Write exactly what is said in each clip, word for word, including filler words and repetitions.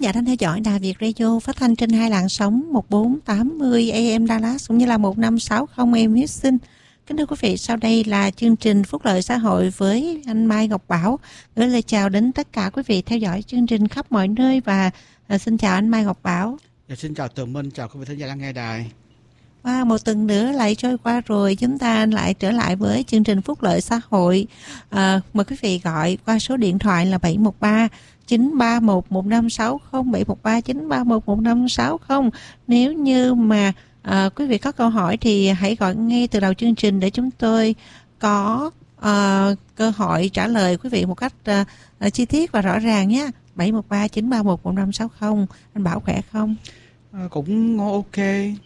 giả đang theo dõi Đài Việt Radio phát thanh trên hai làn sóng một bốn tám mươi A M Dallas cũng như là một năm sáu không A M Houston. Kính thưa quý vị, sau đây là chương trình Phúc lợi xã hội với anh Mai Ngọc Bảo. Gửi lời chào đến tất cả quý vị theo dõi chương trình khắp mọi nơi và uh, xin chào anh Mai Ngọc Bảo. Dạ, xin chào Tường Minh, chào quý vị thính giả đang nghe đài. Và wow, một tuần nữa lại trôi qua rồi, chúng ta lại trở lại với chương trình Phúc lợi xã hội. À, mời quý vị gọi qua số điện thoại là bảy một ba chín ba một một năm sáu không, bảy một ba chín ba một một năm sáu không. Nếu như mà à, quý vị có câu hỏi thì hãy gọi ngay từ đầu chương trình để chúng tôi có à, cơ hội trả lời quý vị một cách à, à, chi tiết và rõ ràng nhé. bảy một ba chín ba một một năm sáu không. Anh Bảo khỏe không? À, cũng ok.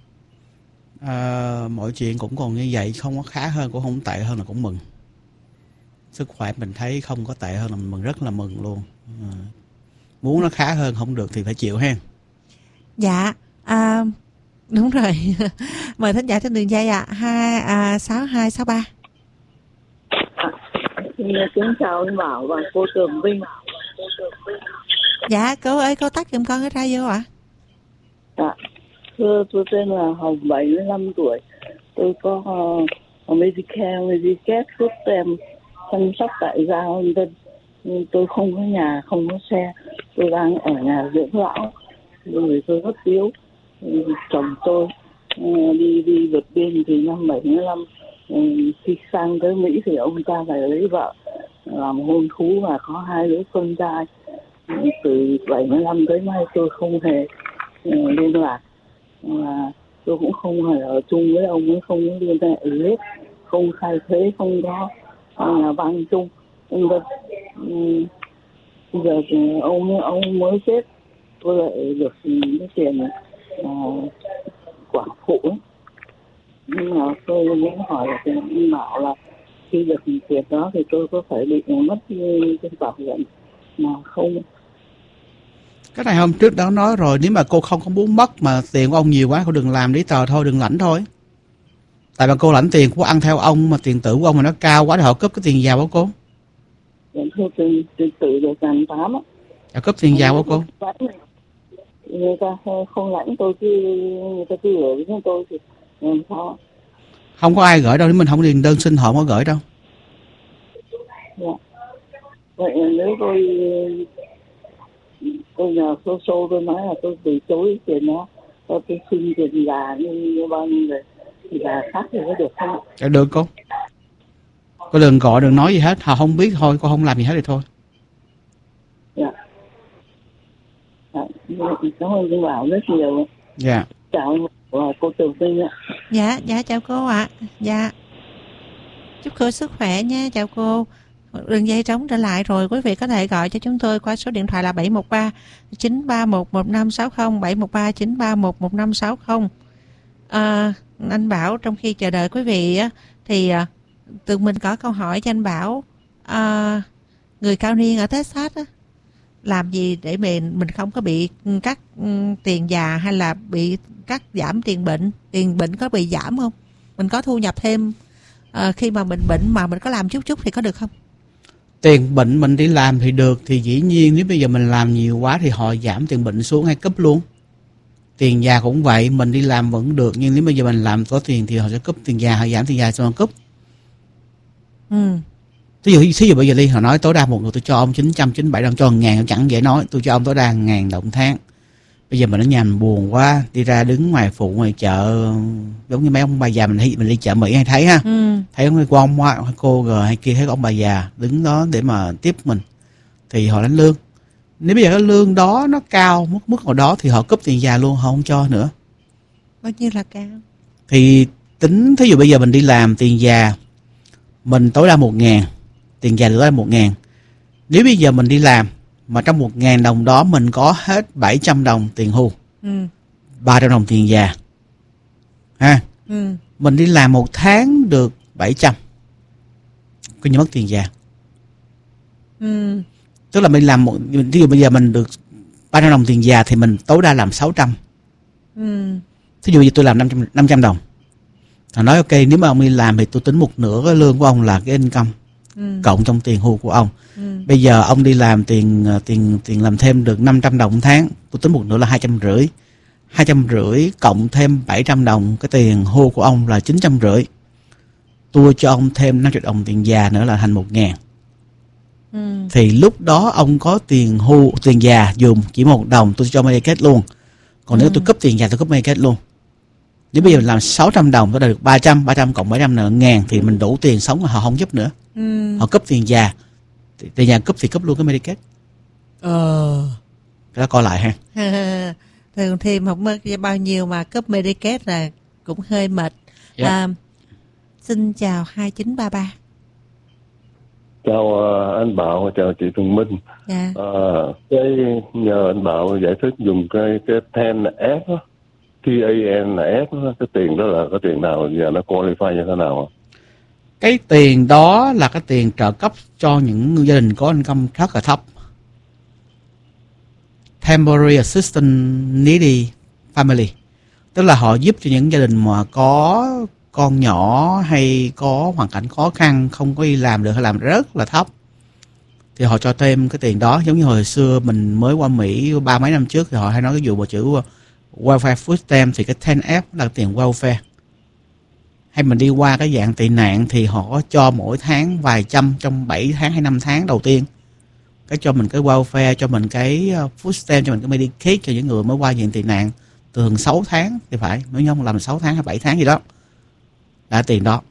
À, mọi chuyện cũng còn như vậy, không có khá hơn cũng không tệ hơn là cũng mừng. Sức khỏe mình thấy không có tệ hơn là mình mừng, rất là mừng luôn. À, muốn nó khá hơn không được thì phải chịu ha. Dạ, à, đúng rồi. Mời thính giả trên đường dây ạ. Hai à, sáu hai sáu ba. Kính chào anh Bảo và cô Tường Vinh. Dạ, cô ơi, cô tắt giùm con cái radio ạ. Dạ, thưa, tôi tên là Hồng, bảy mươi lăm tuổi. Tôi có uh, Medicare, Medicare giúp em chăm sóc tại gia nhân dân. Tôi không có nhà, không có xe. Tôi đang ở nhà dưỡng lão. Người tôi rất yếu. Chồng tôi uh, đi đi vượt biên từ năm bảy mươi lăm. Uh, khi sang tới Mỹ thì ông ta phải lấy vợ, làm hôn thú và có hai đứa con trai. Uh, từ bảy mươi lăm tới nay tôi không hề uh, liên lạc. Và tôi cũng không hề ở chung với ông ấy, không có liên hệ hết, không khai thuế, không có nhà băng chung. Nhưng mà um, bây giờ thì ông ông mới chết, tôi lại được cái tiền uh, quả phụ ấy. Nhưng mà tôi muốn hỏi là anh bảo là khi được tiền đó thì tôi có phải bị mất cái bảo hiểm mà không? Cái này hôm trước đã nói rồi, nếu mà cô không có muốn mất mà tiền của ông nhiều quá, cô đừng làm giấy tờ thôi, đừng lãnh thôi. Tại mà cô lãnh tiền của ăn theo ông mà tiền tử của ông mà nó cao quá thì họ cướp cái tiền giàu của cô. Thưa tiền, tiền tử được ngàn tám á. Họ cướp tiền giàu của cô. Người ta không lãnh tôi, chứ người ta cứ gửi với tôi thì làm sao? Không có ai gửi đâu, nếu mình không điền đơn xin họ không có gửi đâu. Dạ. Vậy nếu tôi tôi nhờ số số tôi nói là tôi từ chối tiền đó, tôi xin tiền già như bao nhiêu người thì già khác thì có được không? Dạ được cô. Cô đừng gọi, đừng nói gì hết, họ không biết thôi, cô không làm gì hết thì thôi. Dạ. Dạ. Cảm ơn cô Bảo rất nhiều. Dạ. Chào cô Tường Vinh ạ. Dạ, dạ chào cô ạ. À. Dạ. Chúc cô sức khỏe nha, chào cô. Đường dây trống trở lại rồi, quý vị có thể gọi cho chúng tôi qua số điện thoại là bảy một ba chín ba một một năm sáu không, bảy một ba chín ba một một năm sáu không. À, anh Bảo, trong khi chờ đợi quý vị á, thì à, Tường mình có câu hỏi cho anh Bảo. À, người cao niên ở Texas á, làm gì để mình mình không có bị cắt tiền già hay là bị cắt giảm tiền bệnh? Tiền bệnh có bị giảm không? Mình có thu nhập thêm à, khi mà mình bệnh mà mình có làm chút chút thì có được không? Tiền bệnh mình đi làm thì được, thì dĩ nhiên nếu bây giờ mình làm nhiều quá thì họ giảm tiền bệnh xuống hay cúp luôn. Tiền già cũng vậy, mình đi làm vẫn được, nhưng nếu bây giờ mình làm có tiền thì họ sẽ cúp tiền già, họ giảm tiền già xong họ cúp. Ừ. Ví dụ, ví dụ bây giờ đi họ nói tối đa một người tôi cho ông chín trăm chín mươi bảy đồng, cho một ngàn chẳng dễ nói, tôi cho ông tối đa một ngàn đồng tháng. Bây giờ mình ở nhà mình buồn quá, đi ra đứng ngoài phụ ngoài chợ, giống như mấy ông bà già mình đi, mình đi chợ Mỹ hay thấy ha, ừ. Thấy ông cô ông cô rồi hay kia, thấy ông bà già đứng đó để mà tiếp mình thì họ đánh lương. Nếu bây giờ cái lương đó nó cao mức mức nào đó thì họ cúp tiền già luôn, họ không cho nữa. Bao nhiêu là cao? Thì tính thí dụ bây giờ mình đi làm tiền già mình tối đa một ngàn, tiền già tối đa một ngàn. Nếu bây giờ mình đi làm mà trong một ngàn đồng đó mình có hết bảy trăm đồng tiền hưu, ừ. ba trăm đồng tiền già ha, ừ. Mình đi làm một tháng được bảy trăm, coi như mất tiền già, ừ. Tức là mình làm một, ví dụ bây giờ mình được ba trăm đồng tiền già thì mình tối đa làm sáu trăm, ừ. Thí dụ như tôi làm năm trăm đồng, họ nói ok nếu mà ông đi làm thì tôi tính một nửa cái lương của ông là cái income, ừ. cộng trong tiền hưu của ông. Ừ. Bây giờ ông đi làm tiền tiền tiền làm thêm được năm trăm đồng một tháng, tôi tính một nữa là hai trăm rưỡi. Hai trăm rưỡi cộng thêm bảy trăm đồng, cái tiền hưu của ông là chín trăm rưỡi. Tôi cho ông thêm năm trăm đồng tiền già nữa là thành một ngàn. Ừ. Thì lúc đó ông có tiền hưu, tiền già dùng chỉ một đồng, tôi cho Medicaid luôn. Còn ừ. nếu tôi cấp tiền già tôi cấp Medicaid luôn. Nếu bây giờ mình làm sáu trăm đồng tôi đã được ba trăm, ba trăm cộng bảy trăm là ngàn, thì mình đủ tiền sống mà họ không giúp nữa. Ừ. Họ cấp tiền già, tiền già cấp thì cấp luôn cái Medicaid. Ờ. Cái đó coi lại ha. Thường thì không mất bao nhiêu mà cấp Medicaid là cũng hơi mệt. Yeah. À, xin chào hai chín ba ba. Chào uh, anh Bảo, chào chị Phương Minh. Dạ. À, cái nhờ anh Bảo giải thích dùng cái cái ten F á, T A N F á, cái tiền đó là cái tiền nào và nó qualify như thế nào ạ? Cái tiền đó là cái tiền trợ cấp cho những gia đình có income rất là thấp. Temporary Assistance Needy Family. Tức là họ giúp cho những gia đình mà có con nhỏ hay có hoàn cảnh khó khăn, không có đi làm được hay làm rất là thấp, thì họ cho thêm cái tiền đó. Giống như hồi xưa mình mới qua Mỹ ba mấy năm trước thì họ hay nói cái vụ mà chữ welfare food stamp, thì cái ten F là tiền welfare. Hay mình đi qua cái dạng tị nạn thì họ cho mỗi tháng vài trăm trong bảy tháng hay năm tháng đầu tiên. Cái cho mình cái welfare, cho mình cái food stamp, cho mình cái Medicaid cho những người mới qua diện tị nạn. Thường sáu tháng thì phải, nếu như không làm sáu tháng hay bảy tháng gì đó đã tiền đó.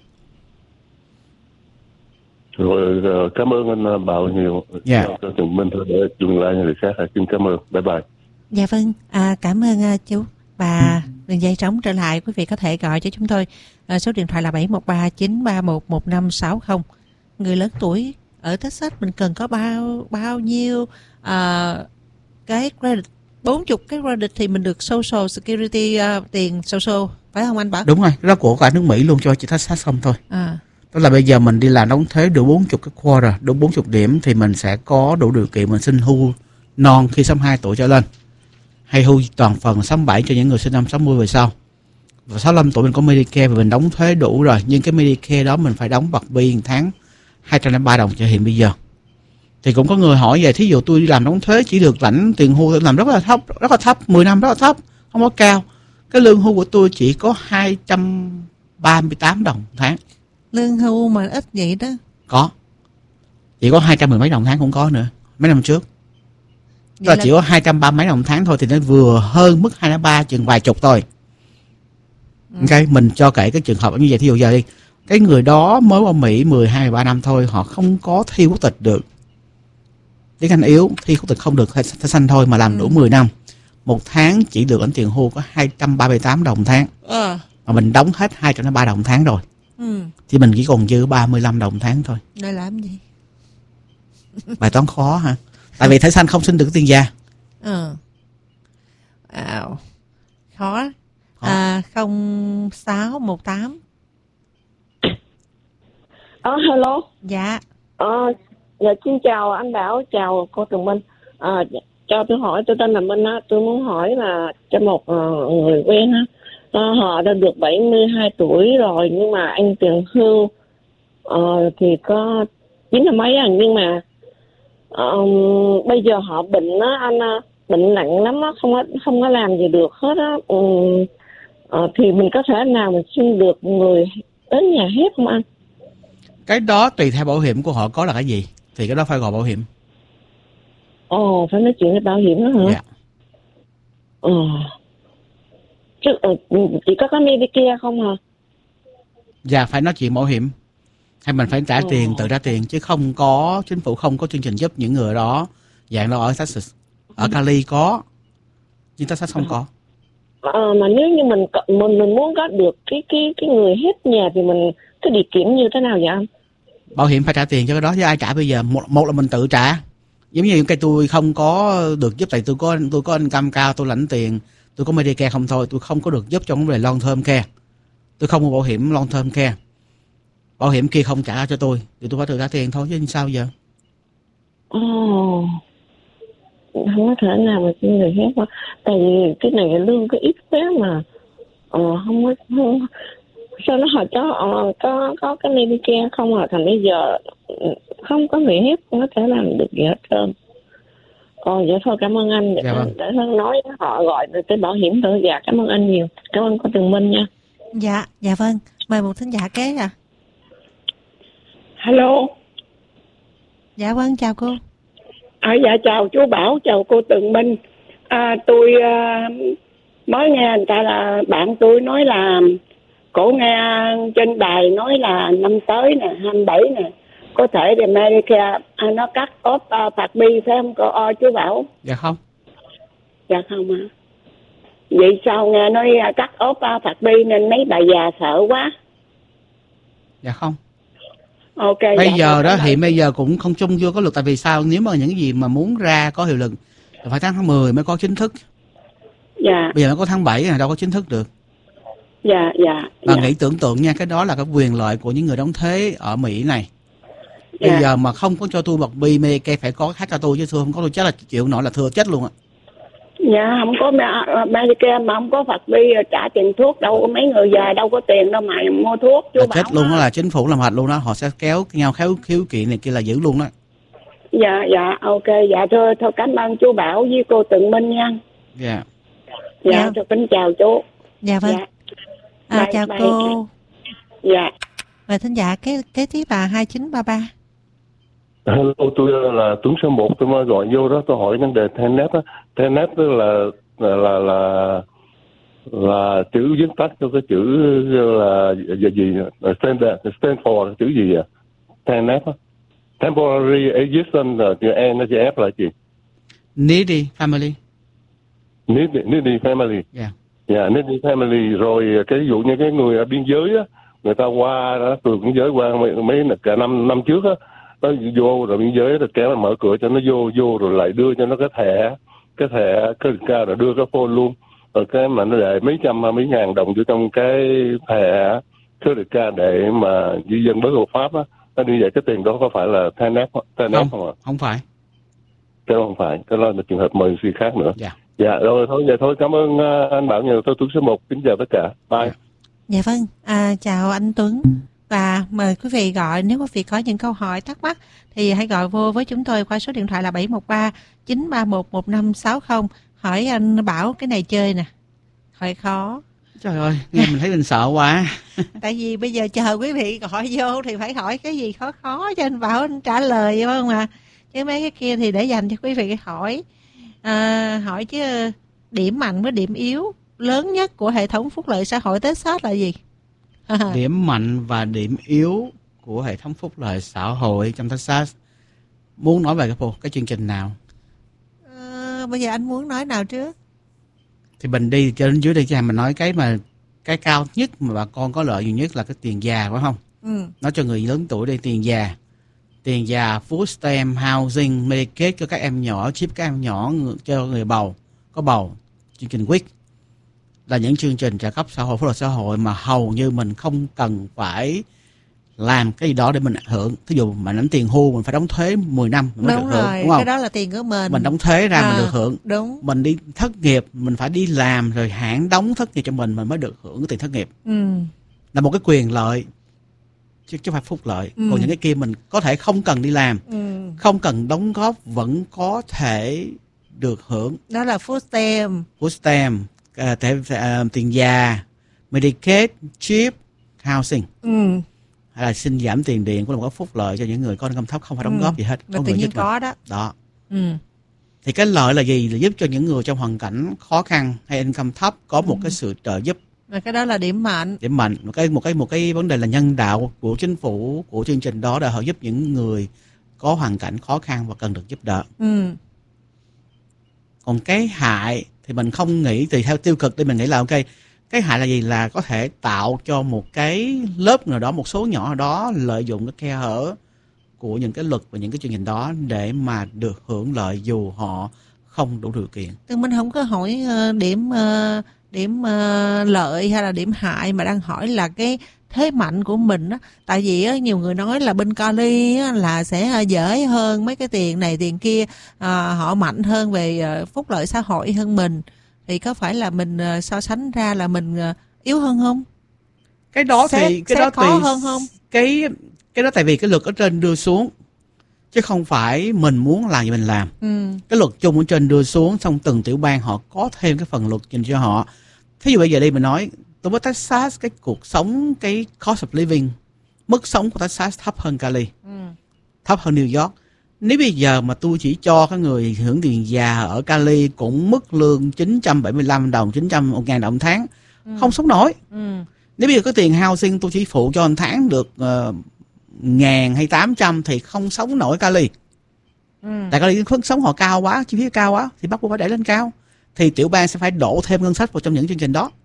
Rồi cảm ơn anh Bảo nhiều. Dạ. Cho chúng mình thôi để dùng lại người khác. Xin cảm ơn. Bye bye. Dạ vâng, à, cảm ơn uh, chú. Và đường dây trống trở lại, quý vị có thể gọi cho chúng tôi. À, số điện thoại là bảy một ba chín ba một một năm sáu không. Người lớn tuổi ở Texas mình cần có bao bao nhiêu à, cái credit, bốn mươi cái credit thì mình được Social Security, uh, tiền social, phải không anh Bảo? Đúng rồi, đó của cả nước Mỹ luôn, cho chỉ Texas không thôi. À. Tức là bây giờ mình đi làm đóng thuế đủ bốn mươi cái quarter, đủ bốn mươi điểm thì mình sẽ có đủ điều kiện mình xin hưu non khi sáu mươi hai tuổi trở lên, hay hưu toàn phần sáu mươi bảy cho những người sinh năm sáu mươi về sau. Và sáu mươi lăm tuổi mình có Medicare và mình đóng thuế đủ rồi, nhưng cái Medicare đó mình phải đóng bạc bi một tháng hai trăm lẻ ba đồng cho hiện bây giờ. Thì cũng có người hỏi về, thí dụ tôi đi làm đóng thuế chỉ được lãnh tiền hưu, tôi làm rất là thấp, rất là thấp, mười năm rất là thấp, không có cao. Cái lương hưu của tôi chỉ có hai trăm ba mươi tám đồng một tháng. Lương hưu mà ít vậy đó. Có. Chỉ có hai trăm mười mấy đồng tháng cũng có nữa, mấy năm trước. Tức là, là chỉ có hai trăm ba mấy đồng tháng thôi, thì nó vừa hơn mức hai trăm ba chừng vài chục thôi. Ừ. Ok, mình cho kể cái trường hợp như vậy. Thí dụ giờ đi, cái người đó mới qua Mỹ mười hai mười ba năm thôi, họ không có thi quốc tịch được. Tiếng Anh yếu, thi quốc tịch không được, thẻ xanh thôi, mà làm ừ. đủ mười năm. Một tháng chỉ được lãnh tiền hưu có hai trăm ba mươi tám đồng tháng. À. Mà mình đóng hết hai trăm lẻ ba đồng tháng rồi. Ừ. Thì mình chỉ còn dư ba mươi lăm đồng tháng thôi. Để làm gì? Bài toán khó hả? Tại vì thẻ xanh không xin được tiền già. Ừ. À, khó. À, không sáu một tám. Ờ, à, hello. Dạ. Ờ, dạ, xin chào anh Bảo, chào cô Tường Minh. À, cho tôi hỏi, tôi tên là Minh á, tôi muốn hỏi là cho một uh, người quen á, uh, họ đã được bảy mươi hai tuổi rồi, nhưng mà anh tiền hưu uh, thì có chín mươi mấy à, nhưng mà uh, bây giờ họ bệnh á anh, uh, bệnh nặng lắm á, không có không có làm gì được hết á. Um, uh, thì mình có thể nào mình xin được người đến nhà hết không anh? Cái đó tùy theo bảo hiểm của họ có là cái gì, thì cái đó phải gọi bảo hiểm. Ồ, phải nói chuyện với bảo hiểm đó hả? Dạ. Ờ. Chứ chỉ có cái Medicare không hả? Dạ, phải nói chuyện bảo hiểm. Hay mình phải trả Ồ. tiền, tự trả tiền, chứ không có, chính phủ không có chương trình giúp những người đó. Dạng đó ở Texas. Ở Cali có, nhưng Texas không có. Ờ, mà nếu như mình mình mình muốn có được cái cái cái người hết nhà thì mình cái điều kiện như thế nào vậy anh? Bảo hiểm phải trả tiền cho cái đó, chứ ai trả bây giờ. Một, một là mình tự trả. Giống như cái tôi không có được giúp, tại tôi có tôi có income cao, tôi lãnh tiền, tôi có Medicare không thôi, tôi không có được giúp trong vấn đề long term care. Tôi không có bảo hiểm long term care. Bảo hiểm kia không trả cho tôi, thì tôi phải tự trả tiền thôi, chứ sao giờ? Ồ, không có thể nào mà xin người hết quá. Tại vì cái này lương có ít quá mà ờ, không có không, sao nó họ cho uh, có có cái Medicare không à, thành bây giờ không có việc hiếp không có thể làm được gì hết trơn. Ồ, dạ thôi cảm ơn anh. Dạ vâng. Để Hân nói họ gọi tới bảo hiểm thôi. Dạ cảm ơn anh nhiều. Cảm ơn cô Tường Minh nha. Dạ, dạ vâng. Mời một thính giả kế à. Hello. Dạ vâng, chào cô. À, dạ chào chú Bảo, chào cô Tường Minh. À, tôi à, mới nghe người ta là bạn tôi nói là cổ nghe trên đài nói là năm tới nè, hai mươi bảy nè, có thể thì Medicare à, nó cắt ốp uh, phạt bi phải không cô uh, chú Bảo? Dạ không. Dạ không hả? Vậy sao nghe nói uh, cắt ốp uh, phạt bi nên mấy bà già sợ quá. Dạ không. Ok. Bây dạ, giờ đó vậy. hiện bây giờ cũng không chung chưa có luật, tại vì sao? Nếu mà những gì mà muốn ra có hiệu lực thì phải tháng mười mới có chính thức. Dạ. Bây giờ mới có tháng bảy là đâu có chính thức được. Dạ dạ. Bà dạ. nghĩ tưởng tượng nha, cái đó là cái quyền lợi của những người đóng thuế ở Mỹ này. Bây Dạ. giờ mà không có cho tôi bật bi Medicare phải có khác cho tôi, chứ thưa không có tôi chết là chịu nổi là thưa chết luôn á. Dạ không có Medicare mà không có phạt bi trả tiền thuốc đâu, mấy người già đâu có tiền đâu mà mua thuốc chú Là Bảo. chết luôn đó, là chính phủ làm hạch luôn đó, họ sẽ kéo nhau khéo khiếu kiện này kia là giữ luôn đó. Dạ dạ ok, dạ thôi thôi cảm ơn chú Bảo với cô Tường Minh nha. Dạ. Dạ, Dạ. tôi kính chào chú. Dạ vâng. Dạ. À, Bye, chào bye. cô. Dạ. Mời thính giả kế, kế tiếp là hai chín ba ba. Hello, tôi là Tuấn số một, tôi mới gọi vô đó, tôi hỏi vấn đề Tenet á. Tenet tức là là là là, là chữ viết tắt cho cái chữ là gì gì stand stand for chữ gì à? Tenet á. Temporary existence là chữ N, chữ F là gì? Needy family. Needy, needy family. Dạ. Dạ, needy family. Rồi cái ví dụ như cái người ở biên giới á, người ta qua đó, từ biên giới qua mấy, mấy cả năm năm trước á, nó vô rồi biên giới rồi kéo mở cửa cho nó vô vô rồi lại đưa cho nó cái thẻ cái thẻ cái cao rồi đưa cái phone luôn, rồi cái mà nó để mấy trăm mấy ngàn đồng vô trong cái thẻ credit card để mà di dân bất hợp pháp á, nó như vậy cái tiền đó có phải là Tenet Tenet Không, không ạ? không phải. Cái đó không phải, cái đó là trường hợp mời gì khác nữa. Dạ. Dạ rồi thôi vậy thôi, cảm ơn uh, anh Bảo nhiều. Tôi Tuấn số một, kính chào tất cả. Bye. Dạ. Dạ vâng, à, chào anh Tuấn. Và mời quý vị gọi, nếu quý vị có những câu hỏi thắc mắc thì hãy gọi vô với chúng tôi qua số điện thoại là bảy một ba chín ba một một năm sáu không. Hỏi anh Bảo cái này chơi nè. Hỏi khó. Trời ơi, nghe mình thấy mình sợ quá. Tại vì bây giờ chờ quý vị gọi vô thì phải hỏi cái gì khó khó cho anh Bảo anh trả lời, phải không ạ? Chứ mấy cái kia thì để dành cho quý vị hỏi. À, hỏi chứ điểm mạnh với điểm yếu lớn nhất của hệ thống phúc lợi xã hội Texas là gì? Điểm mạnh và điểm yếu của hệ thống phúc lợi xã hội trong Texas. Muốn nói về cái, cái chương trình nào? À, bây giờ anh muốn nói nào trước? Thì mình đi trên dưới đây cho mình nói cái mà cái cao nhất mà bà con có lợi nhiều nhất là cái tiền già, phải không? Ừ. Nói cho người lớn tuổi đây, tiền già. Tiền già, food stamp, housing, Medicaid cho các em nhỏ, chip các em nhỏ, cho người bầu, có bầu, chương trình quýt là những chương trình trợ cấp xã hội, phúc lợi xã hội mà hầu như mình không cần phải làm cái gì đó để mình hưởng. Thí dụ mà lãnh tiền hưu mình phải đóng thuế mười năm mình mới Đúng được hưởng, rồi, đúng không? cái đó là tiền của mình. Mình đóng thuế ra à, mình được hưởng. Đúng. Mình đi thất nghiệp mình phải đi làm rồi hãng đóng thất nghiệp cho mình mình mới được hưởng cái tiền thất nghiệp. Ừ. Là một cái quyền lợi chứ chứ không phải phúc lợi. Ừ. Còn những cái kia mình có thể không cần đi làm, Ừ. không cần đóng góp vẫn có thể được hưởng. Đó là food stamp. Food stamp, uh, thể, uh, tiền già, Medicaid, chip, housing. Ừ. Hay là xin giảm tiền điện cũng là một cái phúc lợi cho những người có income thấp không phải đóng Ừ. góp gì hết. Là Có tự người nhiên giúp mình. có đó. Đó. Ừ. Thì cái lợi là gì? Là giúp cho những người trong hoàn cảnh khó khăn hay income thấp có một Ừ. cái sự trợ giúp. Và cái đó là điểm mạnh. Điểm mạnh. Một cái một cái một cái vấn đề là nhân đạo của chính phủ, của chương trình đó để họ giúp những người có hoàn cảnh khó khăn và cần được giúp đỡ. Ừ. Còn cái hại thì mình không nghĩ, tùy theo tiêu cực đi, mình nghĩ là ok. Cái hại là gì? Là có thể tạo cho một cái lớp nào đó, một số nhỏ nào đó lợi dụng cái khe hở của những cái luật và những cái chương trình đó để mà được hưởng lợi dù họ không đủ điều kiện. Tức mình không có hỏi uh, điểm uh, điểm uh, lợi hay là điểm hại, mà đang hỏi là cái thế mạnh của mình á. Tại vì á, nhiều người nói là bên Cali á, là sẽ dễ hơn mấy cái tiền này tiền kia, à, họ mạnh hơn về uh, phúc lợi xã hội hơn mình. Thì có phải là mình uh, so sánh ra là mình uh, yếu hơn không? Cái đó Xét- thì cái xét đó khó thì hơn không? cái Cái đó tại vì cái luật ở trên đưa xuống, chứ không phải mình muốn làm gì mình làm. Ừ. Cái luật chung ở trên đưa xuống, xong từng tiểu bang họ có thêm cái phần luật dành cho họ. Thí dụ bây giờ đi mình nói, tôi với Texas cái cuộc sống, cái cost of living, mức sống của Texas thấp hơn Cali, Ừ. thấp hơn New York. Nếu bây giờ mà tôi chỉ cho cái người hưởng tiền già ở Cali cũng mức lương chín trăm bảy mươi lăm đồng, chín trăm, một ngàn đồng một tháng, Ừ. không sống nổi. Ừ. Nếu bây giờ có tiền housing tôi chỉ phụ cho một tháng được uh, ngàn hay tám trăm thì không sống nổi Cali. Ừ. Tại Cali mức sống họ cao quá, chi phí cao quá thì bắt buộc phải đẩy lên cao. Thì tiểu bang sẽ phải đổ thêm ngân sách vào trong những chương trình đó.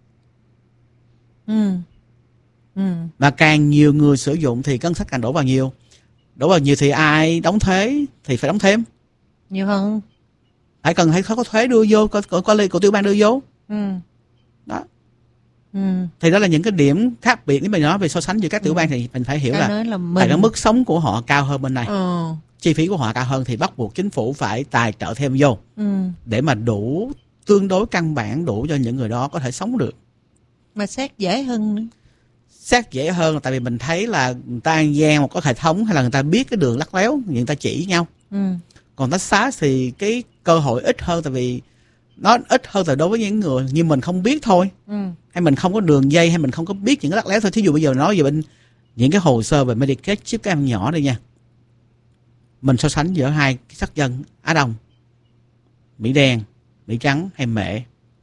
Ừ. Ừ. Và càng nhiều người sử dụng thì ngân sách càng đổ vào nhiều. Đổ vào nhiều thì ai đóng thuế thì phải đóng thêm. Nhiều hơn. Phải cần phải có thuế đưa vô, có, có, có, có tiểu bang đưa vô. Ừ. Đó. Ừ. Thì đó là những cái điểm khác biệt. Nếu mình nói về so sánh giữa các tiểu Ừ. bang thì mình phải hiểu Cái là, nói là mình... tại cái mức sống của họ cao hơn bên này. Ừ. Chi phí của họ cao hơn thì bắt buộc chính phủ phải tài trợ thêm vô. Ừ. Để mà đủ, tương đối căn bản đủ cho những người đó có thể sống được. Mà xét dễ hơn nữa. Xét dễ hơn là tại vì mình thấy là người ta An Giang mà có hệ thống hay là người ta biết cái đường lắc léo, người ta chỉ nhau. Ừ. Còn Texas thì cái cơ hội ít hơn, tại vì nó ít hơn là đối với những người như mình không biết thôi. Ừ. Hay mình không có đường dây, hay mình không có biết những cái lắc léo thôi. Thí dụ bây giờ nói về bên những cái hồ sơ về Medicaid chip các em nhỏ đây nha. Mình so sánh giữa hai cái sắc dân Á Đông, Mỹ đen, Mỹ trắng hay Mễ.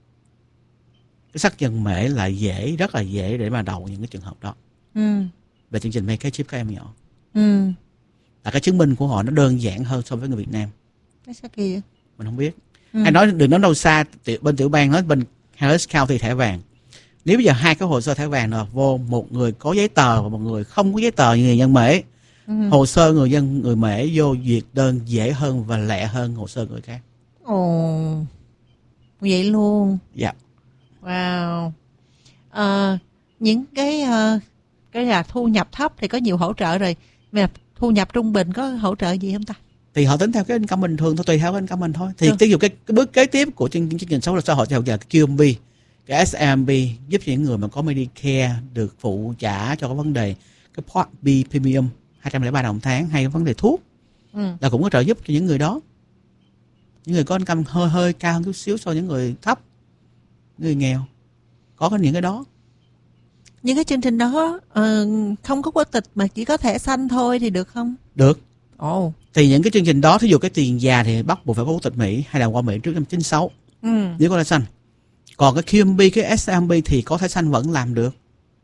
Cái sắc dân Mễ là dễ, rất là dễ để mà đầu những cái trường hợp đó. Ừ. Về chương trình Medicaid chip các em nhỏ. Ừ. Là cái chứng minh của họ nó đơn giản hơn so với người Việt Nam. Cái sao kỳ vậy? Mình không biết. Ừ. Hay nói đừng nói đâu xa, bên tiểu bang nói bên Harris County thẻ vàng. Nếu bây giờ hai cái hồ sơ thẻ vàng là vô, một người có giấy tờ và một người không có giấy tờ như người dân Mễ. Ừ. Hồ sơ người dân người Mễ vô duyệt đơn dễ hơn và lẹ hơn hồ sơ người khác. Ồ. Vậy luôn. Dạ. Wow. Ờ, những cái uh, cái là thu nhập thấp thì có nhiều hỗ trợ rồi. Mà thu nhập trung bình có hỗ trợ gì không ta? Thì họ tính theo cái income bình thường thôi, tùy theo cái income mình thôi. Thì Ừ. ví dụ cái, cái bước kế tiếp của chương, chương trình xã hội xã hội theo giờ cái Q M B, cái S M B giúp những người mà có Medicare được phụ trả cho cái vấn đề cái Part B premium hai trăm lẻ ba đồng một tháng, hay cái vấn đề thuốc. Ừ. Là cũng có trợ giúp cho những người đó. Những người có income hơi hơi cao hơn chút xíu so với những người thấp, người nghèo. Có cái những cái đó. Những cái chương trình đó ờ, không có quốc tịch mà chỉ có thẻ xanh thôi thì được không? Được. Ồ. Oh. Thì những cái chương trình đó, thí dụ cái tiền già thì bắt buộc phải có quốc tịch Mỹ hay là qua Mỹ trước năm chín sáu. Ừ. Nếu có thẻ xanh. Còn cái Q M B, cái S M B thì có thẻ xanh vẫn làm được.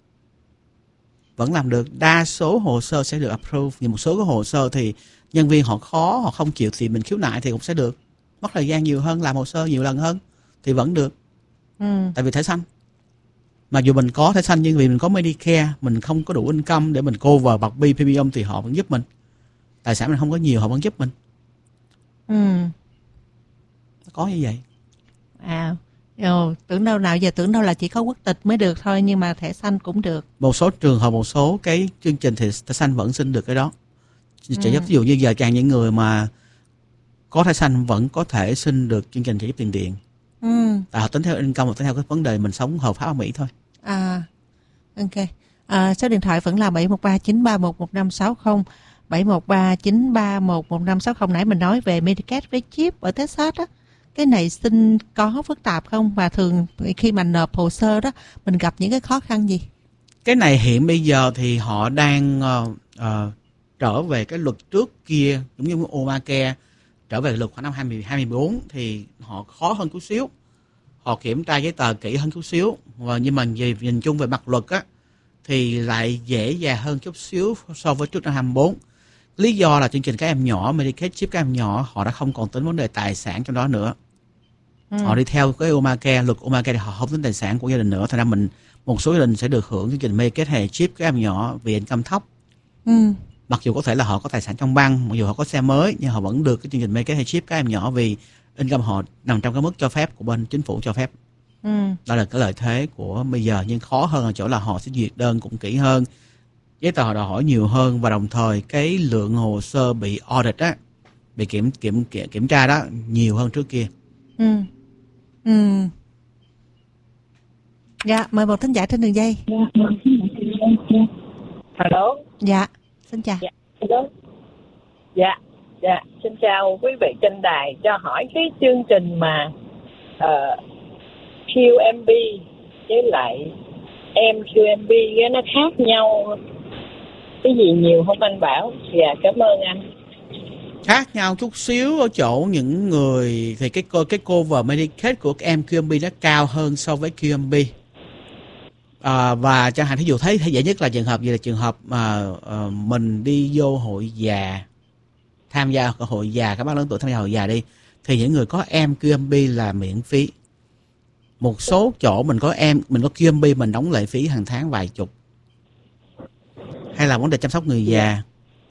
Vẫn làm được. Đa số hồ sơ sẽ được approve. Nhưng một số cái hồ sơ thì nhân viên họ khó, họ không chịu thì mình khiếu nại thì cũng sẽ được. Mất thời gian nhiều hơn, làm hồ sơ nhiều lần hơn thì vẫn được. Ừ. Tại vì thẻ xanh. Mà dù mình có thẻ xanh nhưng vì mình có Medicare, mình không có đủ income để mình cover bậc B premium thì họ vẫn giúp mình. Tài sản mình không có nhiều, họ vẫn giúp mình. Ừ. Có như vậy. À, Ồ, tưởng đâu nào giờ tưởng đâu là chỉ có quốc tịch mới được thôi, nhưng mà thẻ xanh cũng được. Một số trường hợp, một số cái chương trình thì thẻ xanh vẫn xin được cái đó. Trợ giúp, ví dụ như giờ càng những người mà có thẻ xanh vẫn có thể xin được chương trình trợ giúp tiền điện. Ừ. Tại họ tính theo income, tính theo cái vấn đề mình sống hợp pháp ở Mỹ thôi. À, ok. À, số điện thoại vẫn là bảy một ba chín ba một một năm sáu không, bảy một ba chín ba một một năm sáu không. Nãy mình nói về Medicaid với chip ở Texas á. Cái này xin có phức tạp không? Và thường khi mà nộp hồ sơ đó, mình gặp những cái khó khăn gì? Cái này hiện bây giờ thì họ đang uh, uh, trở về cái luật trước kia, giống như Obamacare, trở về luật khoảng năm hai không hai bốn thì họ khó hơn chút xíu. Họ kiểm tra giấy tờ kỹ hơn chút xíu. Và nhưng mà về nhìn chung về mặt luật á thì lại dễ dàng hơn chút xíu so với trước năm hai không bốn. Lý do là chương trình các em nhỏ, Medicaid chip các em nhỏ, họ đã không còn tính vấn đề tài sản trong đó nữa. Ừ. Họ đi theo cái Obamacare, luật Obamacare thì họ không tính tài sản của gia đình nữa. Thành ra mình, một số gia đình sẽ được hưởng chương trình Medicaid hay chip các em nhỏ vì income thấp. Ừ. Mặc dù có thể là họ có tài sản trong băng, mặc dù họ có xe mới, nhưng họ vẫn được cái chương trình Medicaid hay chip các em nhỏ vì income họ nằm trong cái mức cho phép của bên chính phủ cho phép. Ừ. Đó là cái lợi thế của bây giờ, nhưng khó hơn ở chỗ là họ sẽ duyệt đơn cũng kỹ hơn, giấy tờ đòi hỏi nhiều hơn, và đồng thời cái lượng hồ sơ bị audit á, bị kiểm kiểm kiểm, kiểm tra đó nhiều hơn trước kia. Ừ. Ừ. Dạ, mời một thính giả trên đường dây. Hello. Dạ. Xin chào. Dạ, dạ, dạ. Xin chào quý vị trên đài. Cho hỏi cái chương trình mà uh, quy em bê với lại em quy em bê nó khác nhau cái gì nhiều không anh Bảo? Dạ, cảm ơn anh. Khác nhau chút xíu ở chỗ những người thì cái cái cover Medicaid của em quy em bê nó cao hơn so với quy em bê. À, và chẳng hạn thí dụ thấy dễ nhất là trường hợp gì là trường hợp mà uh, mình đi vô hội già, tham gia hội già, các bác lớn tuổi tham gia hội già đi, thì những người có em quy em bê là miễn phí. Một số chỗ mình có em mình có quy em bê mình đóng lệ phí hàng tháng vài chục, hay là vấn đề chăm sóc người già.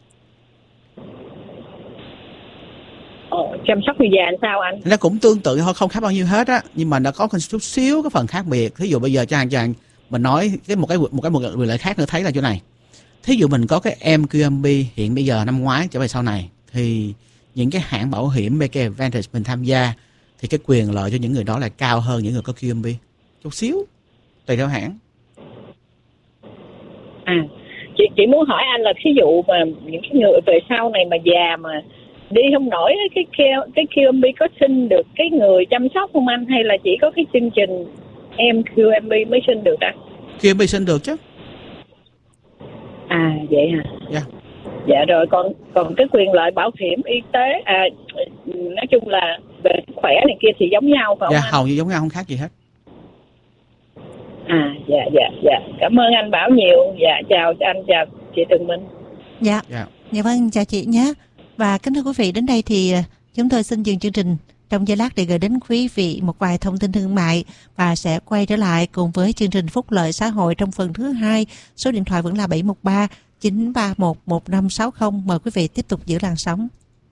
Ồ, chăm sóc người già làm sao anh? Nó cũng tương tự thôi, không khác bao nhiêu hết á, nhưng mà nó có chút xíu cái phần khác biệt. Thí dụ bây giờ cho anh cho anh mình nói cái một cái một cái một quyền lợi khác nữa thấy là chỗ này. Thí dụ mình có cái em quy em bê hiện bây giờ năm ngoái trở về sau này, thì những cái hãng bảo hiểm Medicare Advantage mình tham gia thì cái quyền lợi cho những người đó là cao hơn những người có quy em bê chút xíu, tùy theo hãng. À, chị chị muốn hỏi anh là thí dụ mà những cái người về sau này mà già mà đi không nổi cái cái quy em bê có xin được cái người chăm sóc không anh, hay là chỉ có cái chương trình em quy em bê mới xin được anh? quy em bê xin được chứ. À vậy hả? Dạ. Dạ rồi, còn còn cái quyền lợi bảo hiểm y tế à, nói chung là về sức khỏe này kia thì giống nhau phải không? Dạ, anh? hầu như giống nhau, không khác gì hết. À dạ dạ dạ. Cảm ơn anh Bảo nhiều. Dạ chào anh, chào chị Tường Minh. Dạ. Dạ. Dạ vâng, chào chị nhé. Và kính thưa quý vị, đến đây thì chúng tôi xin dừng chương trình trong giây lát để gửi đến quý vị một vài thông tin thương mại và sẽ quay trở lại cùng với chương trình Phúc lợi xã hội trong phần thứ hai. Số điện thoại vẫn là bảy một ba chín ba một một năm sáu không. Mời quý vị tiếp tục giữ làn sóng.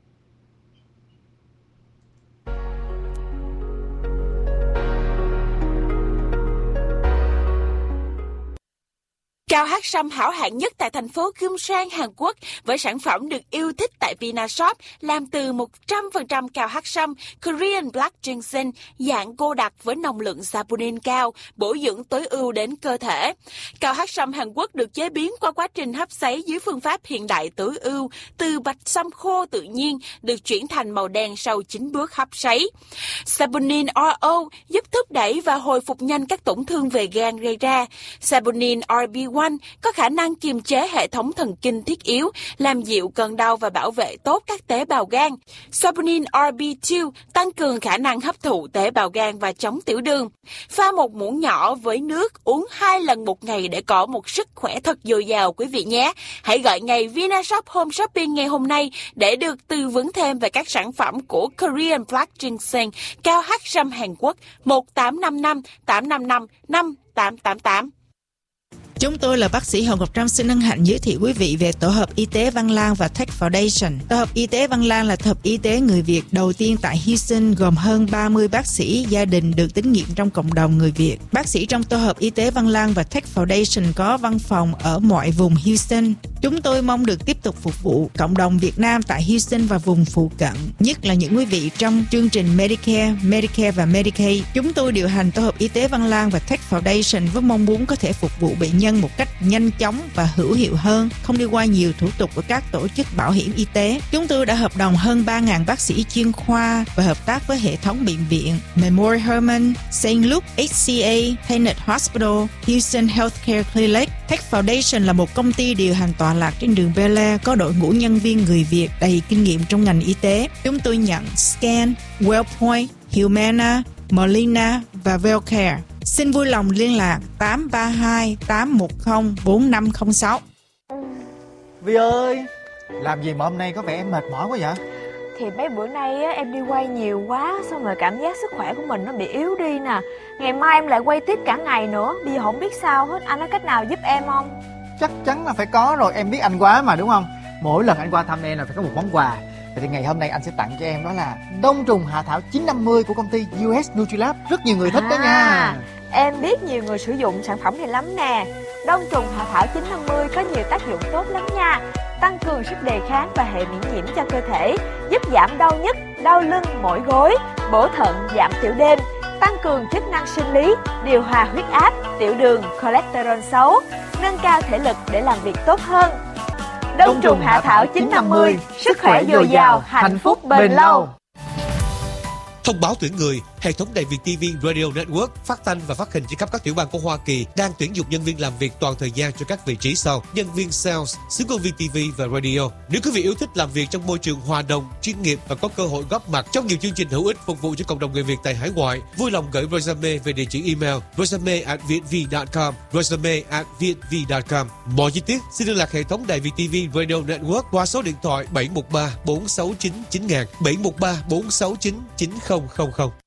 Cao hát sâm hảo hạng nhất tại thành phố Gyeongsang, Hàn Quốc với sản phẩm được yêu thích tại Vinashop làm từ một trăm phần trăm cao hát sâm Korean Black Ginseng dạng cô đặc với nồng lượng saponin cao, bổ dưỡng tối ưu đến cơ thể. Cao hát sâm Hàn Quốc được chế biến qua quá trình hấp sấy dưới phương pháp hiện đại tối ưu, từ bạch sâm khô tự nhiên được chuyển thành màu đen sau chín bước hấp sấy. Saponin rờ o giúp thúc đẩy và hồi phục nhanh các tổn thương về gan gây ra. Saponin rờ bê một có khả năng kiềm chế hệ thống thần kinh thiết yếu, làm dịu cơn đau và bảo vệ tốt các tế bào gan. Saponin rờ bê hai tăng cường khả năng hấp thụ tế bào gan và chống tiểu đường. Pha một muỗng nhỏ với nước, uống hai lần một ngày để có một sức khỏe thật dồi dào quý vị nhé. Hãy gọi ngay Vinashop Home Shopping ngày hôm nay để được tư vấn thêm về các sản phẩm của Korean Black Ginseng cao hát sâm Hàn Quốc một tám năm năm tám năm năm năm tám tám tám. Chúng tôi là bác sĩ Hồng Ngọc Trâm xin hân hạnh giới thiệu quý vị về tổ hợp y tế Văn Lang và Tech Foundation. Tổ hợp y tế Văn Lang là tổ hợp y tế người Việt đầu tiên tại Houston, gồm hơn ba mươi bác sĩ gia đình được tín nhiệm trong cộng đồng người Việt. Bác sĩ trong tổ hợp y tế Văn Lang và Tech Foundation có văn phòng ở mọi vùng Houston. Chúng tôi mong được tiếp tục phục vụ cộng đồng Việt Nam tại Houston và vùng phụ cận, nhất là những quý vị trong chương trình Medicare, Medicare và Medicaid. Chúng tôi điều hành tổ hợp y tế Văn Lang và Tech Foundation với mong muốn có thể phục vụ bệnh nhân một cách nhanh chóng và hữu hiệu hơn, không đi qua nhiều thủ tục của các tổ chức bảo hiểm y tế. Chúng tôi đã hợp đồng hơn ba nghìn bác sĩ chuyên khoa và hợp tác với hệ thống bệnh viện Memorial Hermann, Saint Luke, hát xê a, Tenet Hospital, Houston Healthcare Clinic. Tech Foundation là một công ty điều hành tọa lạc trên đường Bel Air, có đội ngũ nhân viên người Việt đầy kinh nghiệm trong ngành y tế. Chúng tôi nhận Scan, Wellpoint, Humana, Molina và Wellcare. Xin vui lòng liên lạc tám ba hai tám một không bốn năm không sáu. Vi ơi, làm gì mà hôm nay có vẻ em mệt mỏi quá vậy? Thì mấy bữa nay á, em đi quay nhiều quá, xong rồi cảm giác sức khỏe của mình nó bị yếu đi nè. Ngày mai em lại quay tiếp cả ngày nữa, bây giờ không biết sao hết. Anh có cách nào giúp em không? Chắc chắn là phải có rồi, em biết anh quá mà đúng không? Mỗi lần anh qua thăm em là phải có một món quà. Vậy thì ngày hôm nay anh sẽ tặng cho em đó là đông trùng hạ thảo chín năm mươi của công ty u ét Nutrilab. Rất nhiều người thích à, đó nha. Em biết nhiều người sử dụng sản phẩm này lắm nè. Đông trùng hạ thảo chín năm mươi có nhiều tác dụng tốt lắm nha. Tăng cường sức đề kháng và hệ miễn nhiễm cho cơ thể, giúp giảm đau nhức, đau lưng, mỏi gối, bổ thận, giảm tiểu đêm, tăng cường chức năng sinh lý, điều hòa huyết áp, tiểu đường, cholesterol xấu, nâng cao thể lực để làm việc tốt hơn. Đông trùng hạ thảo chín năm mươi, sức khỏe dồi dào, hạnh phúc bền lâu. Thông báo tuyển người, hệ thống đài Việt ti vi Radio Network phát thanh và phát hình trên khắp các tiểu bang của Hoa Kỳ đang tuyển dụng nhân viên làm việc toàn thời gian cho các vị trí sau: nhân viên sales, xướng ngôn viên ti vi và radio. Nếu quý vị yêu thích làm việc trong môi trường hòa đồng, chuyên nghiệp và có cơ hội góp mặt trong nhiều chương trình hữu ích phục vụ cho cộng đồng người Việt tại hải ngoại, vui lòng gửi resume về địa chỉ email resume at vietv chấm com, resume at vietv chấm com. Mọi chi tiết xin liên lạc hệ thống đài Việt ti vi Radio Network qua số điện thoại bảy một ba bốn sáu chín chín nghìn, bảy một ba bốn sáu chín chín không không không.